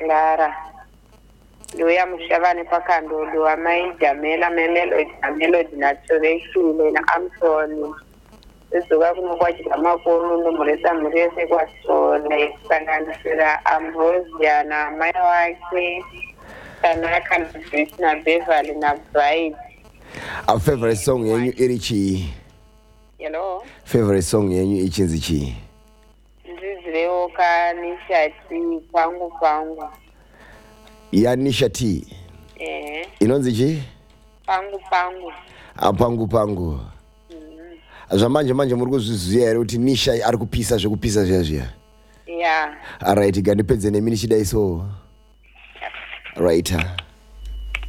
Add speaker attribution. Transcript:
Speaker 1: Clara. Ndoya mushavani pakandodo amai Jamela Melody nachorekile na Anthony. Ezoka kunokwachita makuru nomuresa murese kwasole kusanganisira Ambrosia na mai wake Tanaka na Beverly na Bride.
Speaker 2: A favorite song yenyu irichi.
Speaker 1: Hello.
Speaker 2: Favorite song yenyu ichinzi chi.
Speaker 1: Ndizireoka nishati pangu.
Speaker 2: Ya nishati. Inonzi chi? Pangu. Zvamanje muri kuzviziva here kuti Nisha ari kupisa zvekupisa zviya.
Speaker 1: Yeah.
Speaker 2: Alright, ganipedze nemi nichidaiso. Right.